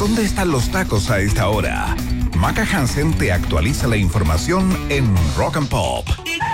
¿dónde están los tacos a esta hora? Maca Hansen te actualiza la información en Rock and Pop.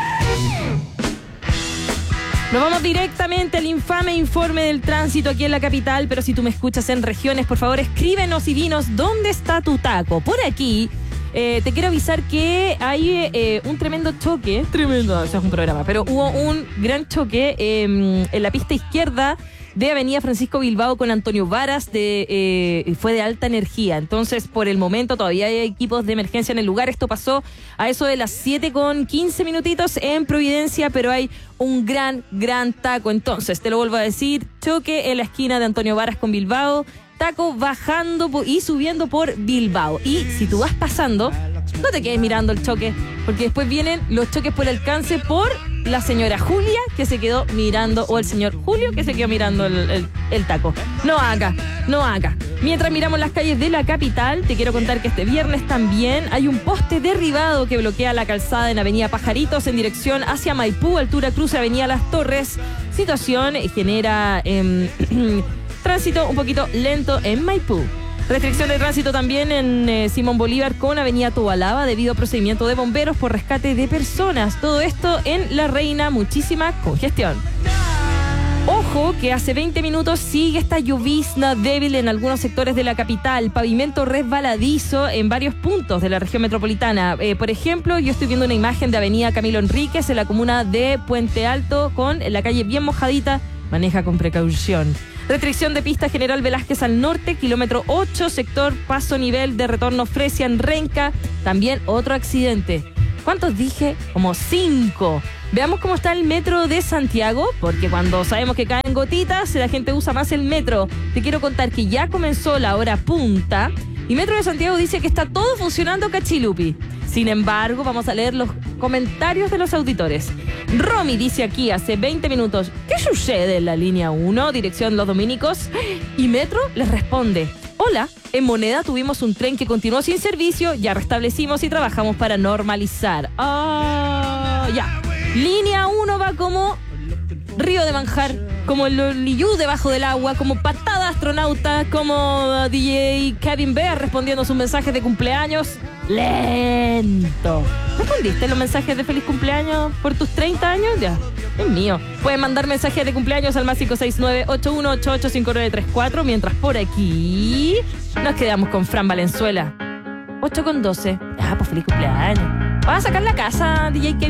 Nos vamos directamente al infame informe del tránsito aquí en la capital, pero si tú me escuchas en regiones, por favor escríbenos y dinos dónde está tu taco. Por aquí te quiero avisar que hay un tremendo choque, tremendo, eso es un programa, pero hubo un gran choque en la pista izquierda de Avenida Francisco Bilbao con Antonio Varas, fue de alta energía. Entonces, por el momento todavía hay equipos de emergencia en el lugar. Esto pasó a eso de las 7:15 en Providencia, pero hay un gran taco. Entonces, te lo vuelvo a decir, choque en la esquina de Antonio Varas con Bilbao, taco bajando y subiendo por Bilbao. Y si tú vas pasando, no te quedes mirando el choque, porque después vienen los choques por alcance por la señora Julia, que se quedó mirando, o el señor Julio, que se quedó mirando el taco. No haga. Mientras miramos las calles de la capital, te quiero contar que este viernes también hay un poste derribado que bloquea la calzada en Avenida Pajaritos en dirección hacia Maipú, altura cruce Avenida Las Torres. Situación genera tránsito un poquito lento en Maipú. Restricción de tránsito también en Simón Bolívar con Avenida Tobalaba debido a procedimiento de bomberos por rescate de personas. Todo esto en La Reina, muchísima congestión. Ojo que hace 20 minutos sigue esta llovizna débil en algunos sectores de la capital. Pavimento resbaladizo en varios puntos de la región metropolitana. Por ejemplo, yo estoy viendo una imagen de Avenida Camilo Enríquez en la comuna de Puente Alto con la calle bien mojadita. Maneja con precaución. Restricción de pista General Velázquez al norte, kilómetro 8, sector paso nivel de retorno Fresia en Renca. También otro accidente. ¿Cuántos dije? Como 5. Veamos cómo está el metro de Santiago, porque cuando sabemos que caen gotitas, la gente usa más el metro. Te quiero contar que ya comenzó la hora punta y Metro de Santiago dice que está todo funcionando cachilupi. Sin embargo, vamos a leer los comentarios de los auditores. Romy dice aquí hace 20 minutos, ¿qué sucede en la línea 1, dirección Los Dominicos? Y Metro les responde, hola, en Moneda tuvimos un tren que continuó sin servicio, ya restablecimos y trabajamos para normalizar. Ya. Línea 1 va como río de manjar, como el Liyú debajo del agua, como patada astronauta, como DJ Kevin Bear respondiendo sus mensajes de cumpleaños. Lento. ¿Respondiste los mensajes de feliz cumpleaños por tus 30 años? Ya, es mío. Pueden mandar mensajes de cumpleaños al más 569-8188-5934. Mientras por aquí nos quedamos con Fran Valenzuela. 8:12. Ah, pues feliz cumpleaños. ¿Vas a sacar la casa, DJ Kevin?